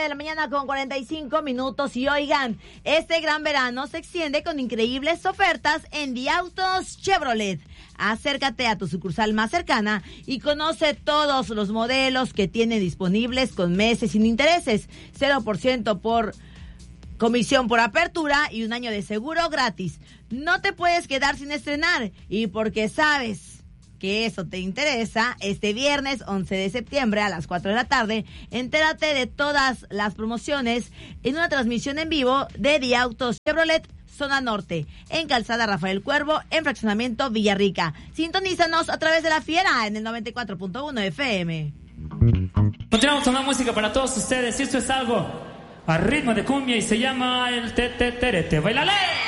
de la mañana con 45 minutos. Y oigan, este gran verano se extiende con increíbles ofertas en Día Autos Chevrolet. Acércate a tu sucursal más cercana y conoce todos los modelos que tiene disponibles con meses sin intereses, 0% por comisión por apertura y un año de seguro gratis. No te puedes quedar sin estrenar, y porque sabes que eso te interesa, este viernes 11 de septiembre a las 4 de la tarde, entérate de todas las promociones en una transmisión en vivo de Día Autos Chevrolet Zona Norte, en Calzada Rafael Cuervo, en Fraccionamiento Villarrica. Sintonízanos a través de La Fiera en el 94.1 FM. Continuamos con la música para todos ustedes, y esto es algo a ritmo de cumbia y se llama el Te Terete. ¡Bailale!